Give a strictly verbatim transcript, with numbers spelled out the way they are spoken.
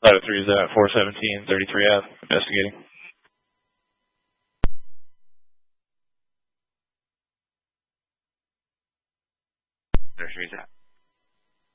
Ladder three is at four seventeen thirty-three Ave, investigating. Ladder three is at